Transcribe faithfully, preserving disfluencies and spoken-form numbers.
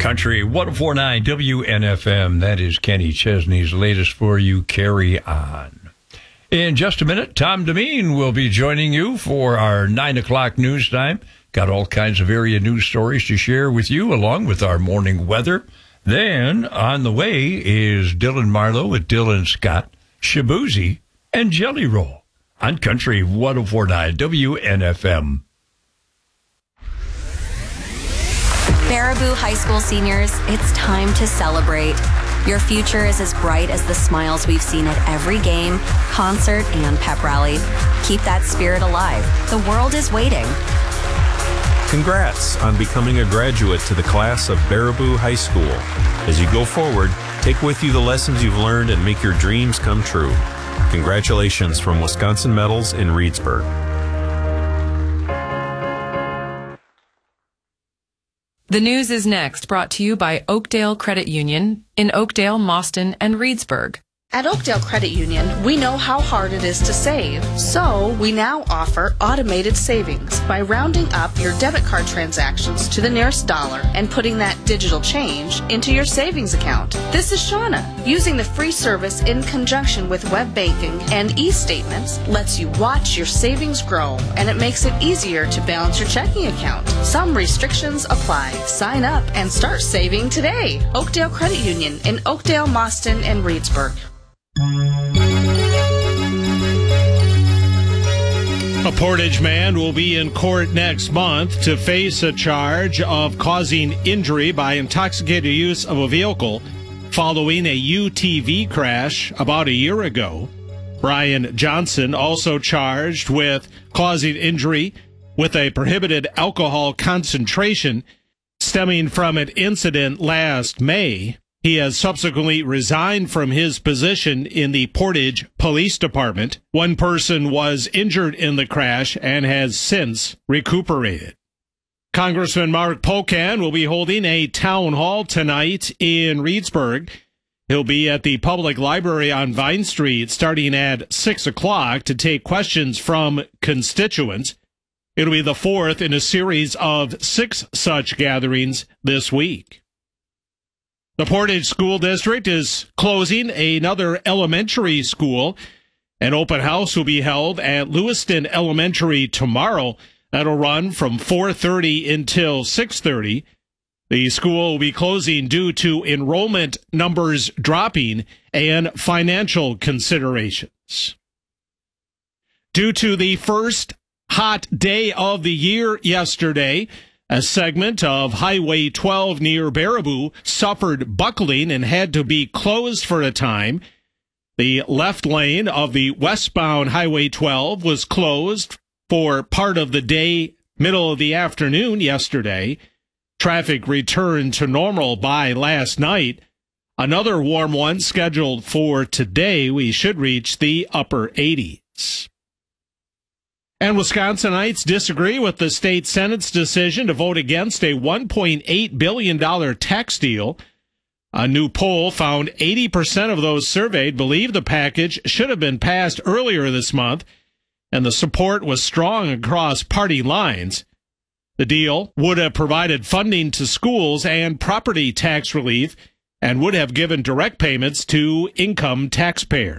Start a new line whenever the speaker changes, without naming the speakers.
Country one oh four point nine W N F M. That is Kenny Chesney's latest for you. Carry on. In just a minute, Tom Demeen will be joining you for our nine o'clock news time. Got all kinds of area news stories to share with you, along with our morning weather. Then, on the way, is Dylan Marlowe with Dylan Scott, Shabuzi, and Jelly Roll on Country one oh four point nine W N F M.
Baraboo High School seniors, it's time to celebrate. Your future is as bright as the smiles we've seen at every game, concert, and pep rally. Keep that spirit alive. The world is waiting.
Congrats on becoming a graduate to the class of Baraboo High School. As you go forward, take with you the lessons you've learned and make your dreams come true. Congratulations from Wisconsin Metals in Reedsburg.
The news is next, brought to you by Oakdale Credit Union in Oakdale, Mauston, and Reedsburg.
At Oakdale Credit Union, we know how hard it is to save, so we now offer automated savings by rounding up your debit card transactions to the nearest dollar and putting that digital change into your savings account. This is Shauna. Using the free service in conjunction with web banking and e-statements lets you watch your savings grow, and it makes it easier to balance your checking account. Some restrictions apply. Sign up and start saving today. Oakdale Credit Union in Oakdale, Mauston, and Reedsburg.
A Portage man will be in court next month to face a charge of causing injury by intoxicated use of a vehicle following a U T V crash about a year ago. Brian Johnson also charged with causing injury with a prohibited alcohol concentration stemming from an incident last May. He has subsequently resigned from his position in the Portage Police Department. One person was injured in the crash and has since recuperated. Congressman Mark Pocan will be holding a town hall tonight in Reedsburg. He'll be at the Public Library on Vine Street starting at six o'clock to take questions from constituents. It'll be the fourth in a series of six such gatherings this week. The Portage School District is closing another elementary school. An open house will be held at Lewiston Elementary tomorrow. That'll run from four thirty until six thirty. The school will be closing due to enrollment numbers dropping and financial considerations. Due to the first hot day of the year yesterday, a segment of Highway twelve near Baraboo suffered buckling and had to be closed for a time. The left lane of the westbound Highway twelve was closed for part of the day, middle of the afternoon yesterday. Traffic returned to normal by last night. Another warm one scheduled for today. We should reach the upper eighties. And Wisconsinites disagree with the state Senate's decision to vote against a one point eight billion dollars tax deal. A new poll found eighty percent of those surveyed believe the package should have been passed earlier this month, and the support was strong across party lines. The deal would have provided funding to schools and property tax relief and would have given direct payments to income taxpayers.